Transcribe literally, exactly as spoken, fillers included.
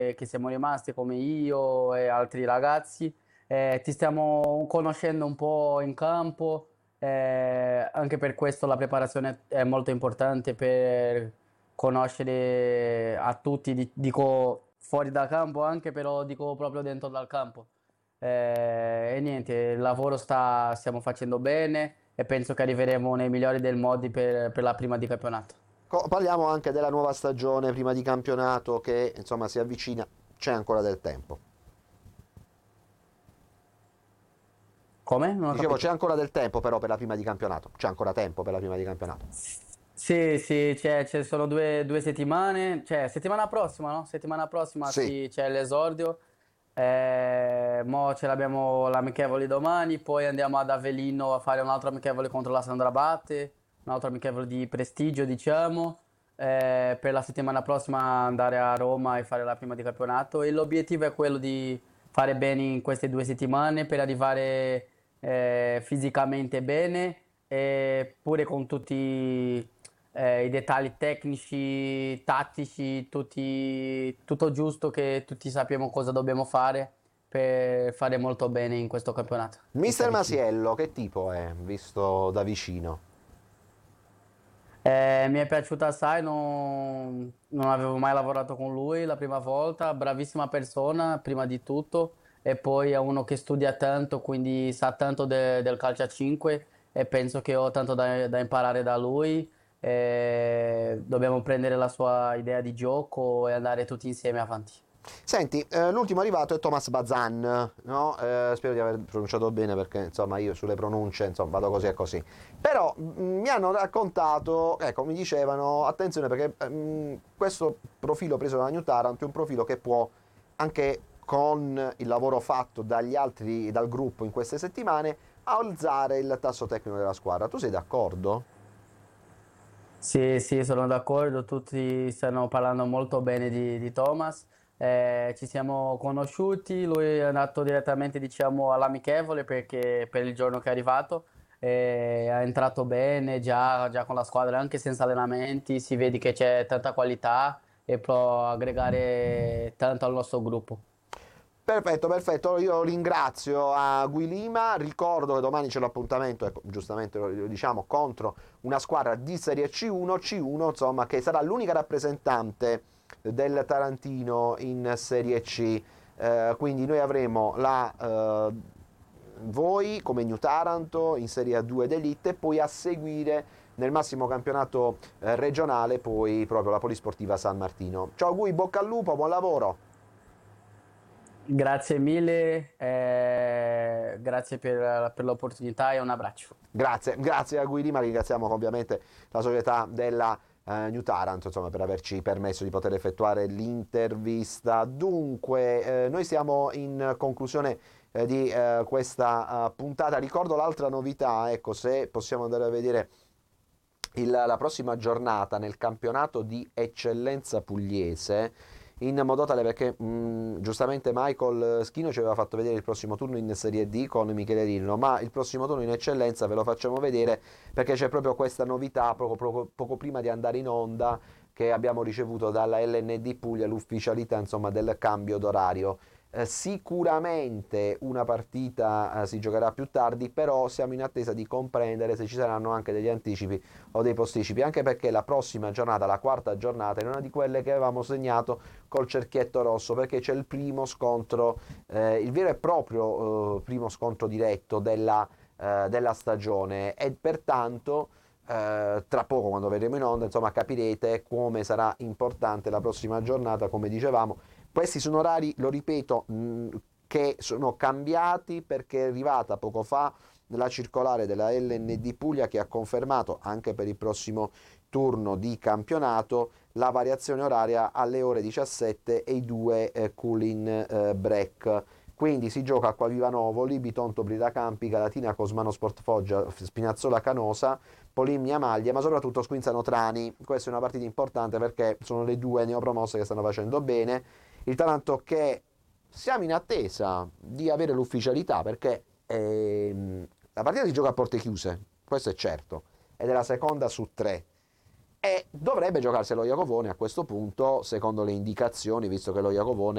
che siamo rimasti come io e altri ragazzi. Eh, ti stiamo conoscendo un po' in campo, eh, anche per questo la preparazione è molto importante per conoscere a tutti, di- dico fuori dal campo anche, però dico proprio dentro dal campo. Eh, e niente, il lavoro sta, stiamo facendo bene e penso che arriveremo nei migliori del modi per, per la prima di campionato. Co- parliamo anche della nuova stagione prima di campionato che insomma si avvicina, c'è ancora del tempo. Come? Non ho Dicevo, c'è capito. ancora del tempo però per la prima di campionato, c'è ancora tempo per la prima di campionato. Sì, sì, c'è- ci sono due, due settimane, cioè settimana prossima, no? Settimana prossima Sì, sì, c'è l'esordio, eh, mo ce l'abbiamo l'amichevole domani, poi andiamo ad Avellino a fare un altro amichevole contro la Sandrabate, un altro amichevole di prestigio, diciamo, eh, per la settimana prossima andare a Roma e fare la prima di campionato e l'obiettivo è quello di fare bene in queste due settimane per arrivare eh, fisicamente bene e pure con tutti eh, i dettagli tecnici, tattici, tutti, tutto giusto che tutti sappiamo cosa dobbiamo fare per fare molto bene in questo campionato che si mister avvicina. Masiello, che tipo è, visto da vicino? Eh, mi è piaciuta assai, non, non avevo mai lavorato con lui la prima volta, bravissima persona prima di tutto e poi è uno che studia tanto, quindi sa tanto de- del calcio a cinque e penso che ho tanto da, da imparare da lui. Eh, dobbiamo prendere la sua idea di gioco e andare tutti insieme avanti. Senti, eh, l'ultimo arrivato è Thomas Bazan, no? Eh, spero di aver pronunciato bene perché insomma io sulle pronunce insomma vado così e così. Però mh, mi hanno raccontato, ecco, mi dicevano attenzione perché mh, questo profilo preso da New Taranto è un profilo che può anche con il lavoro fatto dagli altri, dal gruppo in queste settimane, alzare il tasso tecnico della squadra. Tu sei d'accordo? Sì, sì, sono d'accordo, tutti stanno parlando molto bene di, di Thomas. Eh, ci siamo conosciuti, lui è andato direttamente, diciamo, all'amichevole perché per il giorno che è arrivato eh, è entrato bene già, già con la squadra, anche senza allenamenti, si vede che c'è tanta qualità e può aggregare tanto al nostro gruppo. Perfetto, perfetto. Io ringrazio a Guilima. Ricordo che domani c'è l'appuntamento, ecco, giustamente lo lo diciamo, contro una squadra di Serie C uno, C uno, insomma, che sarà l'unica rappresentante del Tarantino in Serie C. Eh, quindi noi avremo la, eh, voi come New Taranto in Serie A due d'Elite e poi a seguire nel massimo campionato eh, regionale poi proprio la Polisportiva San Martino. Ciao Gui, bocca al lupo, buon lavoro. Grazie mille, eh, grazie per per l'opportunità e un abbraccio. Grazie, grazie a Guidi, ma ringraziamo ovviamente la società della eh, New Taranto insomma, per averci permesso di poter effettuare l'intervista. Dunque, eh, noi siamo in conclusione eh, di eh, questa uh, puntata. Ricordo l'altra novità, ecco, se possiamo andare a vedere il- la prossima giornata nel campionato di eccellenza pugliese in modo tale perché mh, giustamente Michael Schino ci aveva fatto vedere il prossimo turno in Serie D con Michele Rillo, ma il prossimo turno in eccellenza ve lo facciamo vedere perché c'è proprio questa novità poco, poco, poco prima di andare in onda che abbiamo ricevuto dalla L N D Puglia l'ufficialità insomma, del cambio d'orario. Eh, sicuramente una partita eh, si giocherà più tardi, però siamo in attesa di comprendere se ci saranno anche degli anticipi o dei posticipi, anche perché la prossima giornata, la quarta giornata, è una di quelle che avevamo segnato col cerchietto rosso, perché c'è il primo scontro, eh, il vero e proprio eh, primo scontro diretto della, eh, della stagione e pertanto eh, tra poco quando vedremo in onda insomma capirete come sarà importante la prossima giornata, come dicevamo. Questi sono orari, lo ripeto, mh, che sono cambiati perché è arrivata poco fa la circolare della L N D Puglia che ha confermato anche per il prossimo turno di campionato la variazione oraria alle ore diciassette e i due eh, cooling eh, break. Quindi si gioca a Quavivanovo, Libitonto, Brida Campi, Galatina, Cosmano Sport Foggia, Spinazzola Canosa, Polimnia Maglia, ma soprattutto Squinzano Trani. Questa è una partita importante perché sono le due neopromosse che stanno facendo bene. Il Taranto che siamo in attesa di avere l'ufficialità perché ehm, la partita si gioca a porte chiuse, questo è certo, ed è la seconda su tre. E dovrebbe giocarselo Iacovone a questo punto, secondo le indicazioni, visto che lo Iacovone